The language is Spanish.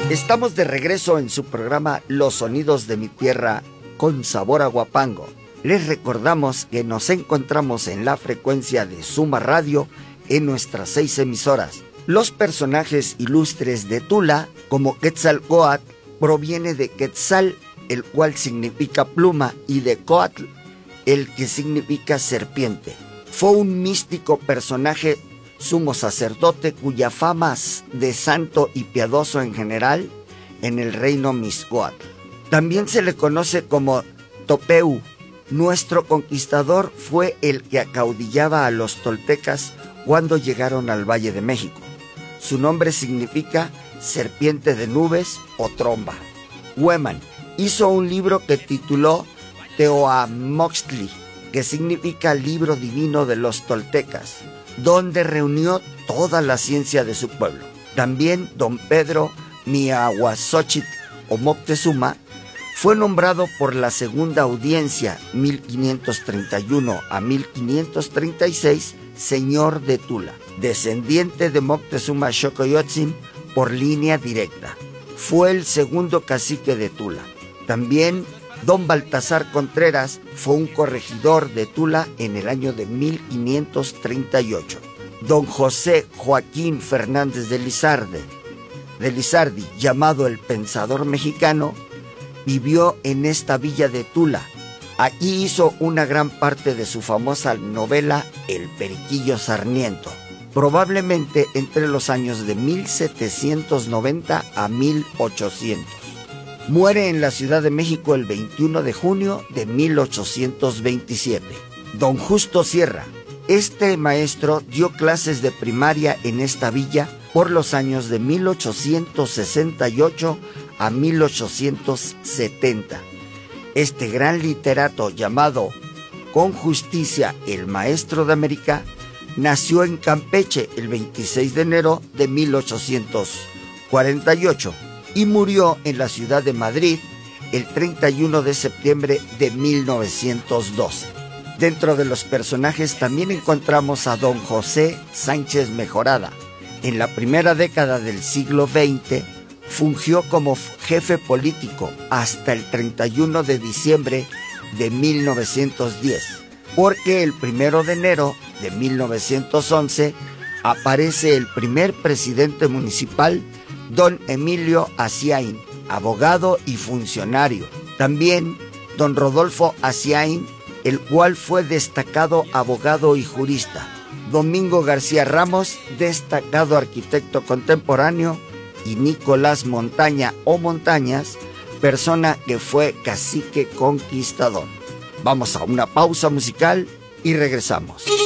Estamos de regreso en su programa Los Sonidos de mi Tierra con sabor a Huapango. Les recordamos que nos encontramos en la frecuencia de Suma Radio en nuestras 6 emisoras. Los personajes ilustres de Tula, como Quetzalcóatl, proviene de Quetzal, el cual significa pluma, y de Coatl, el que significa serpiente. Fue un místico personaje sumo sacerdote cuya fama de santo y piadoso en general en el reino Mixcoatl. También se le conoce como Topeu. Nuestro conquistador fue el que acaudillaba a los toltecas cuando llegaron al Valle de México. Su nombre significa serpiente de nubes o tromba. Hueman hizo un libro que tituló Teoamoxtli, que significa libro divino de los toltecas, donde reunió toda la ciencia de su pueblo. También don Pedro Miahuatzóchitl o Moctezuma fue nombrado por la segunda audiencia 1531 a 1536 señor de Tula, descendiente de Moctezuma Xocoyotzin por línea directa. Fue el segundo cacique de Tula. También don Baltasar Contreras fue un corregidor de Tula en el año de 1538. Don José Joaquín Fernández de Lizardi, llamado el Pensador Mexicano, vivió en esta villa de Tula. Aquí hizo una gran parte de su famosa novela El Periquillo Sarniento, probablemente entre los años de 1790 a 1800. Muere en la Ciudad de México el 21 de junio de 1827. Don Justo Sierra. Este maestro dio clases de primaria en esta villa por los años de 1868 a 1870. Este gran literato, llamado con justicia el Maestro de América, nació en Campeche el 26 de enero de 1848 y murió en la ciudad de Madrid el 31 de septiembre de 1912. Dentro de los personajes también encontramos a don José Sánchez Mejorada. En la primera década del siglo XX fungió como jefe político hasta el 31 de diciembre de 1910, porque el 1 de enero de 1911 aparece el primer presidente municipal, don Emilio Aciain, abogado y funcionario. También don Rodolfo Aciain, el cual fue destacado abogado y jurista. Domingo García Ramos, destacado arquitecto contemporáneo, y Nicolás Montaña o Montañas, persona que fue cacique conquistador. Vamos a una pausa musical y regresamos.